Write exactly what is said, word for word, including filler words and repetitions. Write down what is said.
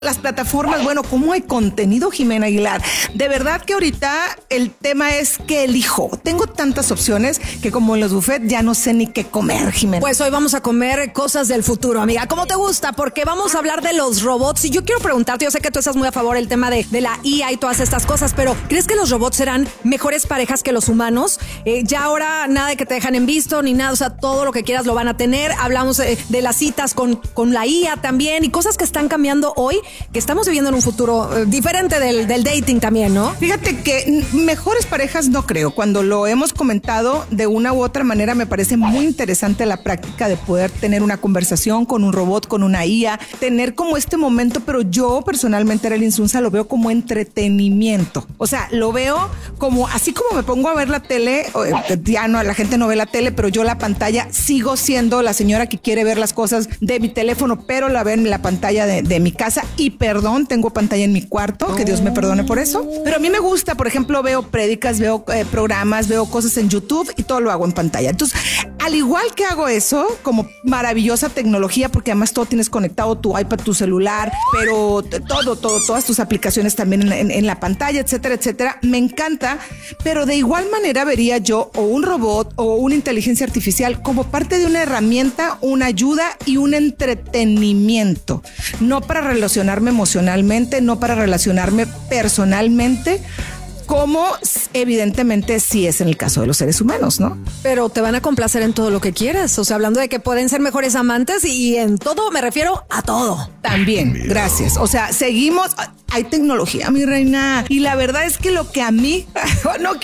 Las plataformas, bueno, ¿cómo hay contenido, Jimena Aguilar? De verdad que ahorita el tema es que elijo. Tengo tantas opciones que como en los buffets ya no sé ni qué comer, Jimena. Pues hoy vamos a comer cosas del futuro, amiga. ¿Cómo te gusta? Porque vamos a hablar de los robots. Y yo quiero preguntarte, yo sé que tú estás muy a favor del tema de, de la I A y todas estas cosas, pero ¿crees que los robots serán mejores parejas que los humanos? Eh, ya ahora nada de que te dejan en visto ni nada, o sea, todo lo que quieras lo van a tener. Hablamos eh, de las citas con, con la I A también y cosas que están cambiando hoy, que estamos viviendo en un futuro eh, diferente del, del dating también, ¿no? Fíjate que mejores parejas no creo. Cuando lo hemos comentado de una u otra manera, me parece muy interesante la práctica de poder tener una conversación con un robot, con una I A, tener como este momento, pero yo personalmente, Arely Insunza, lo veo como entretenimiento. O sea, lo veo como, así como me pongo a ver la tele, ya no, la gente no ve la tele, pero yo la pantalla sigo siendo la señora que quiere ver las cosas de mi teléfono, pero la ve en la pantalla de, de mi casa y perdón, tengo pantalla en mi cuarto, que Dios me perdone por eso. Pero a mí me gusta, por ejemplo, veo prédicas, veo eh, programas, veo cosas en YouTube y todo lo hago en pantalla. Entonces, al igual que hago eso, como maravillosa tecnología, porque además todo tienes conectado, tu iPad, tu celular, pero todo, todo, todas tus aplicaciones también en, en, en la pantalla, etcétera, etcétera. Me encanta, pero de igual manera vería yo o un robot o una inteligencia artificial como parte de una herramienta, una ayuda y un entretenimiento. No para relacionarme emocionalmente, no para relacionarme personalmente, como evidentemente sí es en el caso de los seres humanos, ¿no? Pero te van a complacer en todo lo que quieras. O sea, hablando de que pueden ser mejores amantes y en todo me refiero a todo. También, gracias. O sea, seguimos, hay tecnología, mi reina. Y la verdad es que lo que a mí no